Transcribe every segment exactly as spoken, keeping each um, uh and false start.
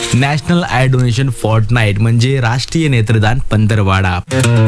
National I donation फोर्टनाईट म्हणजे राष्ट्रीय नेत्रदान पंधरवाडा.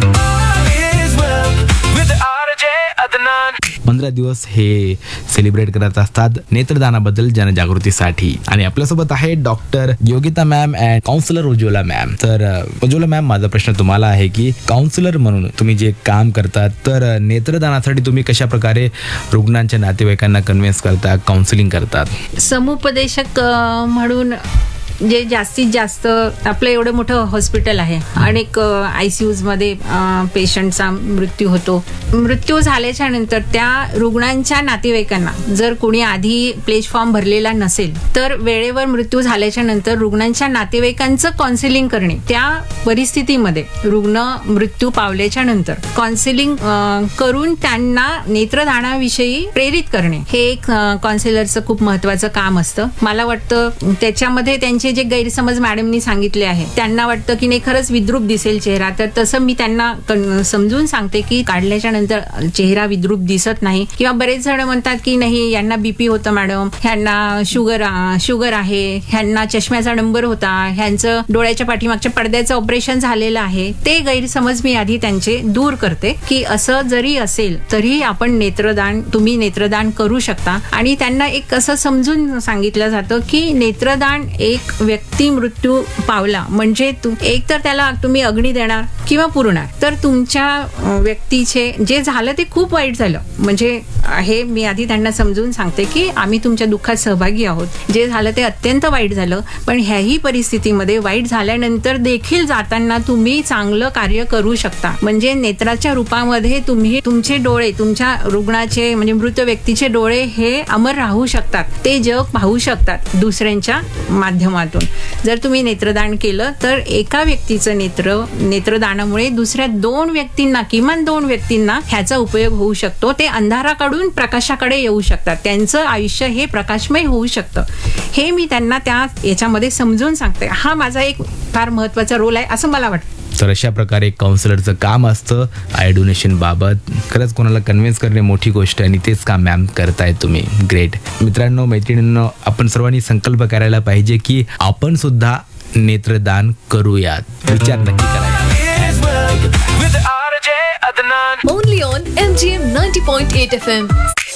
पंधरा दिवस हे सेलिब्रेट करत असतात नेत्रदानाबद्दल जनजागृतीसाठी. आणि आपल्यासोबत आहे doctor Yogita ma'am and counsellor Ujjwala ma'am. तर उज्ज्वला मॅम, माझा प्रश्न तुम्हाला आहे की काउन्सिलर म्हणून तुम्ही जे काम करतात, तर नेत्रदानासाठी तुम्ही कशा प्रकारे रुग्णांच्या नातेवाईकांना कन्व्हिन्स करता, काउन्सिलिंग करतात? समुपदेशक अ, म्हणून जे जास्तीत जास्त आपलं एवढं मोठं हॉस्पिटल आहे, अनेक आय सी यूजमध्ये पेशंटचा मृत्यू होतो. मृत्यू झाल्याच्या नंतर त्या रुग्णांच्या नातेवाईकांना जर कोणी आधी प्लेज फॉर्म भरलेला नसेल, तर वेळेवर मृत्यू झाल्याच्या नंतर रुग्णांच्या नातेवाईकांचं काउन्सिलिंग करणे. त्या परिस्थितीमध्ये रुग्ण मृत्यू पावल्याच्या नंतर काउन्सिलिंग करून त्यांना नेत्रदानाविषयी प्रेरित करणे हे एक काउन्सिलरचं खूप महत्वाचं काम असतं. मला वाटतं त्याच्यामध्ये त्यांचे जे गैरसमज मॅडमनी सांगितले आहे, त्यांना वाटतं की नाही खरंच विद्रूप दिसेल चेहरा, तर तसं मी त्यांना समजून सांगते की काढल्याच्या नंतर चेहरा विद्रूप दिसत नाही. किंवा बरेच जण म्हणतात की नाही यांना बीपी होतं मॅडम, ह्यांना शुगर शुगर आहे, ह्यांना चष्म्याचा नंबर होता, ह्यांचं डोळ्याच्या पाठीमागच्या पडद्याचं ऑपरेशन झालेलं आहे. ते गैरसमज मी आधी त्यांचे दूर करते की असं जरी असेल तरी आपण नेत्रदान तुम्ही नेत्रदान करू शकता. आणि त्यांना एक असं समजून सांगितलं जातं की नेत्रदान एक व्यक्ती मृत्यू पावला म्हणजे एक तर त्याला तुम्ही अग्नी देणार किंवा पुरणार. तर तुमच्या व्यक्तीचे जे झालं ते खूप वाईट झालं म्हणजे हे मी आधी त्यांना समजून सांगते की आम्ही तुमच्या दुःखात सहभागी आहोत. जे झालं ते अत्यंत वाईट झालं, पण ह्याही परिस्थितीमध्ये वाईट झाल्यानंतर देखील जाताना तुम्ही चांगलं कार्य करू शकता. म्हणजे नेत्राच्या रूपामध्ये तुम्ही तुमचे डोळे, तुमच्या रुग्णाचे म्हणजे मृत व्यक्तीचे डोळे हे अमर राहू शकतात, ते जग पाहू शकतात दुसऱ्यांच्या माध्यमातून. जर तुम्ही नेत्रदान केलं तर एका व्यक्तीचं नेत्र नेत्रदानामुळे दुसऱ्या दोन व्यक्तींना किमान दोन व्यक्तींना ह्याचा उपयोग होऊ शकतो. ते अंधाराकडून प्रकाशाकडे येऊ शकतात, त्यांचं आयुष्य हे प्रकाशमय होऊ शकतं. हे मी त्यांना त्या याच्यामध्ये समजून सांगते. हा माझा एक फार महत्वाचा रोल आहे असं मला वाटतं. तर अशा प्रकारे काउन्सिलरचं काम असतं आय डोनेशन बाबत. खरंच कोणाला कन्व्हिन्स करणे मोठी गोष्ट आहे आणि तेच काम मॅम करताय तुम्ही. ग्रेट. मित्रांनो, मैत्रिणींनो, आपण सर्वांनी संकल्प करायला पाहिजे की आपण सुद्धा नेत्रदान करूयात. विचार नक्की करा. Only on M G M ninety point eight F M.